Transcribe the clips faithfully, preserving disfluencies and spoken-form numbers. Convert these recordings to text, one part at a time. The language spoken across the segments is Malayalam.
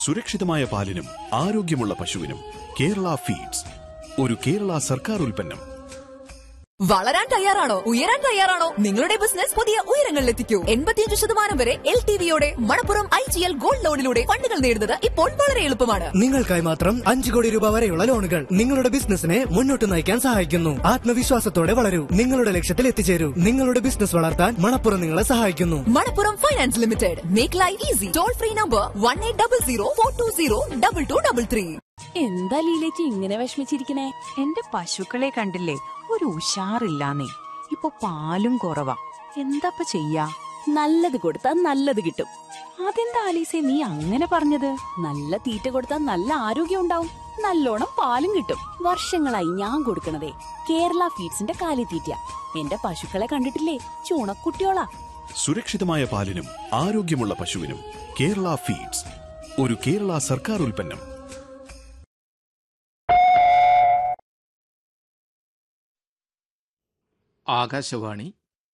സുരക്ഷിതമായ പാലിനും ആരോഗ്യമുള്ള പശുവിനും കേരള ഫീഡ്സ്, ഒരു കേരള സർക്കാർ ഉൽപ്പന്നം. വളരാൻ തയ്യാറാണോ? ഉയരാൻ തയ്യാറാണോ? നിങ്ങളുടെ ബിസിനസ് പുതിയ ഉയരങ്ങളിലെത്തിക്കൂ. എൺപത്തിയഞ്ച് ശതമാനം വരെ L T വിയോടെ Manappuram I G L gold ലോണിലൂടെ ഫണ്ടുകൾ നേടുന്നത് ഇപ്പോൾ വളരെ എളുപ്പമാണ്. നിങ്ങൾക്കായി മാത്രം അഞ്ച് കോടി രൂപ വരെയുള്ള ലോണുകൾ നിങ്ങളുടെ ബിസിനസിനെ മുന്നോട്ട് നയിക്കാൻ സഹായിക്കുന്നു. ആത്മവിശ്വാസത്തോടെ വളരൂ, നിങ്ങളുടെ ലക്ഷ്യത്തിൽ എത്തിച്ചേരൂ. നിങ്ങളുടെ ബിസിനസ് വളർത്താൻ മണപ്പുറം നിങ്ങളെ സഹായിക്കുന്നു. Manappuram finance limited. Make life easy. Toll free number one eight double zero four to zero double two double three. എന്താ ലീലേച്ചി ഇങ്ങനെ വിഷമിച്ചിരിക്കണേ? എന്റെ പശുക്കളെ കണ്ടില്ലേ, ഒരു ഉഷാറില്ലാന്നേ. ഇപ്പൊ പാലും കുറവാ. എന്താപ്പ ചെയ്യാ? നല്ലത് കൊടുത്താൽ നല്ലത് കിട്ടും. അതെന്താ ആലീസേ നീ അങ്ങനെ പറഞ്ഞത്? നല്ല തീറ്റ കൊടുത്താൽ നല്ല ആരോഗ്യം ഉണ്ടാവും, നല്ലോണം പാലും കിട്ടും. വർഷങ്ങളായി ഞാൻ കൊടുക്കണതേ കേരള ഫീഡ്സിന്റെ കാലിത്തീറ്റ. എന്റെ പശുക്കളെ കണ്ടിട്ടില്ലേ, ചൂണക്കുട്ടിയോളാ. സുരക്ഷിതമായ പാലിനും ആരോഗ്യമുള്ള പശുവിനും കേരള ഫീഡ്സ്, ഒരു കേരള സർക്കാർ ഉൽപ്പന്നം. ആകാശവാണി.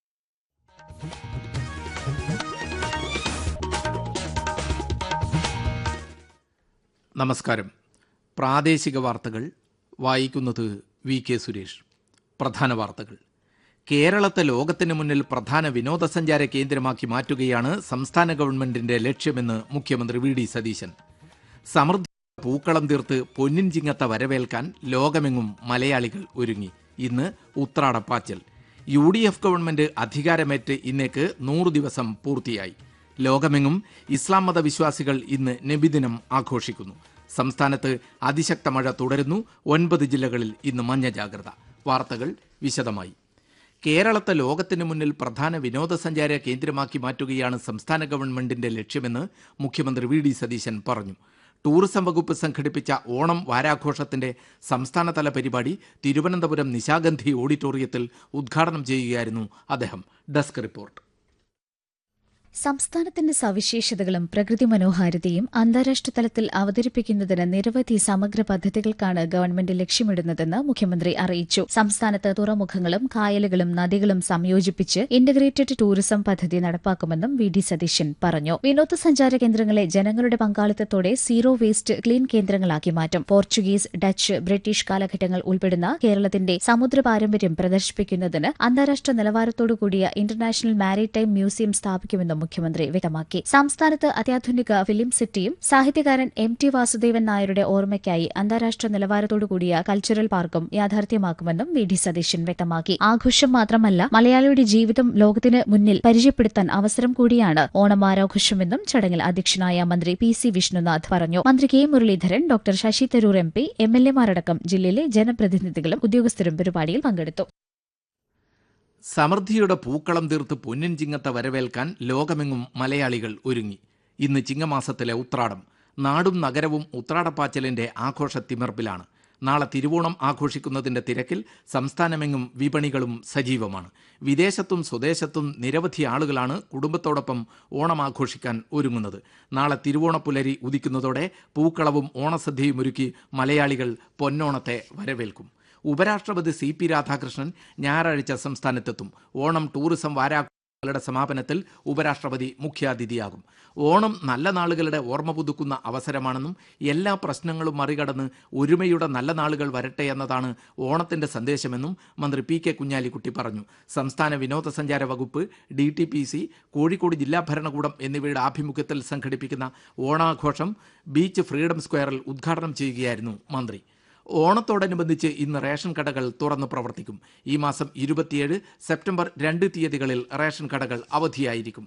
നമസ്കാരം. പ്രാദേശിക വാർത്തകൾ വായിക്കുന്നത് വി കെ സുരേഷ്. പ്രധാന വാർത്തകൾ. കേരളത്തെ ലോകത്തിന് മുന്നിൽ പ്രധാന വിനോദസഞ്ചാര കേന്ദ്രമാക്കി മാറ്റുകയാണ് സംസ്ഥാന ഗവൺമെന്റിന്റെ ലക്ഷ്യമെന്ന് മുഖ്യമന്ത്രി വി ഡി സതീശൻ. സമൃദ്ധി പൂക്കളം തീർത്ത് പൊന്നിൻ ചിങ്ങത്ത വരവേൽക്കാൻ ലോകമെങ്ങും മലയാളികൾ ഒരുങ്ങി. ഇന്ന് ഉത്രാടപ്പാച്ചൽ. യു ഡി എഫ് ഗവൺമെന്റ് അധികാരമേറ്റ് ഇന്നേക്ക് നൂറ് ദിവസം പൂർത്തിയായി. ലോകമെങ്ങും ഇസ്ലാം മതവിശ്വാസികൾ ഇന്ന് നബിദിനം ആഘോഷിക്കുന്നു. സംസ്ഥാനത്ത് അതിശക്ത മഴ തുടരുന്നു. ഒൻപത് ജില്ലകളിൽ ഇന്ന് മഞ്ഞ ജാഗ്രത. വാർത്തകൾ വിശദമായി. കേരളത്തെ ലോകത്തിന് മുന്നിൽ പ്രധാന വിനോദസഞ്ചാര കേന്ദ്രമാക്കി മാറ്റുകയാണ് സംസ്ഥാന ഗവൺമെന്റിന്റെ ലക്ഷ്യമെന്ന് മുഖ്യമന്ത്രി വി ഡി സതീശൻ പറഞ്ഞു. ടൂറിസം വകുപ്പ് സംഘടിപ്പിച്ച ഓണം വാരാഘോഷത്തിന്റെ സംസ്ഥാനതല പരിപാടി തിരുവനന്തപുരം നിശാഗന്ധി ഓഡിറ്റോറിയത്തിൽ ഉദ്ഘാടനം ചെയ്യുകയായിരുന്നു അദ്ദേഹം. Desk report. സംസ്ഥാനത്തിന്റെ സവിശേഷതകളും പ്രകൃതി മനോഹാരിതയും അന്താരാഷ്ട്ര തലത്തിൽ അവതരിപ്പിക്കുന്നതിന് നിരവധി സമഗ്ര പദ്ധതികൾക്കാണ് ഗവൺമെന്റ് ലക്ഷ്യമിടുന്നതെന്ന് മുഖ്യമന്ത്രി അറിയിച്ചു. സംസ്ഥാനത്ത് തുറമുഖങ്ങളും കായലുകളും നദികളും സംയോജിപ്പിച്ച് ഇന്റഗ്രേറ്റഡ് ടൂറിസം പദ്ധതി നടപ്പാക്കുമെന്നും വി ഡി സതീശൻ പറഞ്ഞു. വിനോദസഞ്ചാര കേന്ദ്രങ്ങളെ ജനങ്ങളുടെ പങ്കാളിത്തത്തോടെ സീറോ വേസ്റ്റ് ക്ലീൻ കേന്ദ്രങ്ങളാക്കി മാറ്റും. പോർച്ചുഗീസ്, ഡച്ച്, ബ്രിട്ടീഷ് കാലഘട്ടങ്ങൾ ഉൾപ്പെടുന്ന കേരളത്തിന്റെ സമുദ്ര പാരമ്പര്യം പ്രദർശിപ്പിക്കുന്നതിന് അന്താരാഷ്ട്ര നിലവാരത്തോടുകൂടിയ ഇന്റർനാഷണൽ മാരിടൈം മ്യൂസിയം സ്ഥാപിക്കുമെന്നും മുഖ്യമന്ത്രി വ്യക്തമാക്കി. സംസ്ഥാനത്ത് അത്യാധുനിക ഫിലിം സിറ്റിയും സാഹിത്യകാരൻ എം ടി വാസുദേവൻ നായരുടെ ഓർമ്മയ്ക്കായി അന്താരാഷ്ട്ര നിലവാരത്തോടുകൂടിയ കൾച്ചറൽ പാർക്കും യാഥാർത്ഥ്യമാക്കുമെന്നും വി ഡി സതീശൻ വ്യക്തമാക്കി. ആഘോഷം മാത്രമല്ല, മലയാളിയുടെ ജീവിതം ലോകത്തിന് മുന്നിൽ പരിചയപ്പെടുത്താൻ അവസരം കൂടിയാണ് ഓണം വാരാഘോഷമെന്നും ചടങ്ങിൽ അധ്യക്ഷനായ മന്ത്രി പി സി വിഷ്ണുനാഥ് പറഞ്ഞു. മന്ത്രി K Muraleedharan, doctor Sasi Tharoor M P, M L എമാരടക്കം ജില്ലയിലെ ജനപ്രതിനിധികളും ഉദ്യോഗസ്ഥരും പരിപാടിയിൽ പങ്കെടുത്തു. സമൃദ്ധിയുടെ പൂക്കളം തീർത്ത് പൊന്നിൻ ചിങ്ങത്തെ വരവേൽക്കാൻ ലോകമെങ്ങും മലയാളികൾ ഒരുങ്ങി. ഇന്ന് ചിങ്ങമാസത്തിലെ ഉത്രാടം. നാടും നഗരവും ഉത്രാടപ്പാച്ചലിന്റെ ആഘോഷത്തിമിർപ്പിലാണ്. നാളെ തിരുവോണം ആഘോഷിക്കുന്നതിന്റെ തിരക്കിൽ സംസ്ഥാനമെങ്ങും വിപണികളും സജീവമാണ്. വിദേശത്തും സ്വദേശത്തും നിരവധി ആളുകളാണ് കുടുംബത്തോടൊപ്പം ഓണം ആഘോഷിക്കാൻ ഒരുങ്ങുന്നത്. നാളെ തിരുവോണപ്പുലരി ഉദിക്കുന്നതോടെ പൂക്കളവും ഓണസദ്യയും ഒരുക്കി മലയാളികൾ പൊന്നോണത്തെ വരവേൽക്കും. ഉപരാഷ്ട്രപതി സി പി രാധാകൃഷ്ണൻ ഞായറാഴ്ച സംസ്ഥാനത്തെത്തും. ഓണം ടൂറിസം വാരാഘോഷങ്ങളുടെ സമാപനത്തിൽ ഉപരാഷ്ട്രപതി മുഖ്യാതിഥിയാകും. ഓണം നല്ല നാളുകളുടെ ഓർമ്മ പുതുക്കുന്ന അവസരമാണെന്നും എല്ലാ പ്രശ്നങ്ങളും മറികടന്ന് ഒരുമയുടെ നല്ല നാളുകൾ വരട്ടെ എന്നതാണ് ഓണത്തിന്റെ സന്ദേശമെന്നും മന്ത്രി പി കെ കുഞ്ഞാലിക്കുട്ടി പറഞ്ഞു. സംസ്ഥാന വിനോദസഞ്ചാര വകുപ്പ്, D T P C, Kozhikode ജില്ലാ ഭരണകൂടം എന്നിവയുടെ ആഭിമുഖ്യത്തിൽ സംഘടിപ്പിക്കുന്ന ഓണാഘോഷം ബീച്ച് ഫ്രീഡം സ്ക്വയറിൽ ഉദ്ഘാടനം ചെയ്യുകയായിരുന്നു മന്ത്രി. ഓണത്തോടനുബന്ധിച്ച് ഇന്ന് റേഷൻ കടകൾ തുറന്ന് പ്രവർത്തിക്കും. ഈ മാസം ഇരുപത്തിയേഴ്, സെപ്റ്റംബർ രണ്ട് തീയതികളിൽ റേഷൻ കടകൾ അവധിയായിരിക്കും.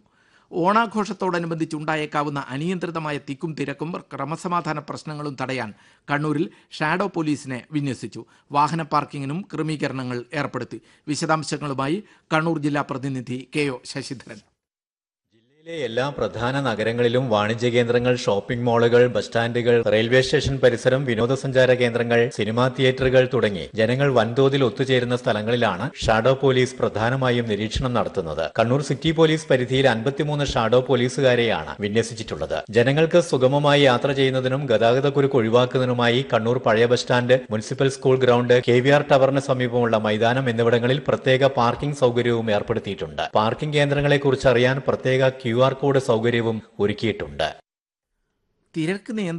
ഓണാഘോഷത്തോടനുബന്ധിച്ചുണ്ടായേക്കാവുന്ന അനിയന്ത്രിതമായ തിക്കും തിരക്കും ക്രമസമാധാന പ്രശ്നങ്ങളും തടയാൻ കണ്ണൂരിൽ ഷാഡോ പോലീസിനെ വിന്യസിച്ചു. വാഹന പാർക്കിങ്ങിനും ക്രമീകരണങ്ങൾ ഏർപ്പെടുത്തി. വിശദാംശങ്ങളുമായി കണ്ണൂർ ജില്ലാ പ്രതിനിധി കെ ഒ ശശിധരൻ. ജില്ലയിലെ എല്ലാ പ്രധാന നഗരങ്ങളിലും വാണിജ്യ കേന്ദ്രങ്ങൾ, ഷോപ്പിംഗ് മാളുകൾ, ബസ് സ്റ്റാൻഡുകൾ, റെയിൽവേ സ്റ്റേഷൻ പരിസരം, വിനോദസഞ്ചാര കേന്ദ്രങ്ങൾ, സിനിമാ തിയേറ്ററുകൾ തുടങ്ങി ജനങ്ങൾ വൻതോതിൽ ഒത്തുചേരുന്ന സ്ഥലങ്ങളിലാണ് ഷാഡോ പോലീസ് പ്രധാനമായും നിരീക്ഷണം നടത്തുന്നത്. കണ്ണൂർ സിറ്റി പോലീസ് പരിധിയിൽ അൻപത്തിമൂന്ന് ഷാഡോ പോലീസുകാരെയാണ് വിന്യസിച്ചിട്ടുള്ളത്. ജനങ്ങൾക്ക് സുഗമമായി യാത്ര ചെയ്യുന്നതിനും ഗതാഗതക്കുരുക്ക് ഒഴിവാക്കുന്നതിനുമായി കണ്ണൂർ പഴയ bus stand, municipal school ground, K V R ടവറിന് സമീപമുള്ള മൈതാനം എന്നിവിടങ്ങളിൽ പ്രത്യേക പാർക്കിംഗ് സൗകര്യവും ഏർപ്പെടുത്തിയിട്ടുണ്ട്. പാർക്കിംഗ് കേന്ദ്രങ്ങളെക്കുറിച്ച് അറിയാൻ പ്രത്യേക ക്യു ആർ കോഡ് സൗകര്യവും ഒരുക്കിയിട്ടുണ്ട്. തിരക്ക് നിയന്ത്രിക്കാൻ